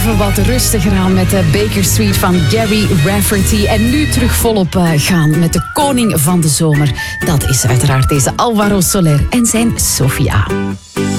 even wat rustiger aan met de Baker Street van Gary Rafferty. En nu terug volop gaan met de koning van de zomer. Dat is uiteraard deze Alvaro Soler en zijn Sofia.